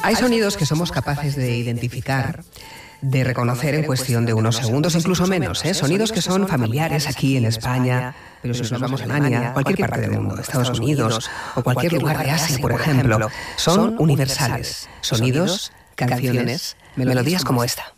Hay sonidos que somos capaces de identificar, de reconocer en cuestión de unos segundos, incluso menos, sonidos que son familiares aquí en España, pero si nos vamos a Alemania, cualquier parte del mundo, Estados Unidos o cualquier lugar de Asia, por ejemplo, son universales. Sonidos, canciones, melodías como esta.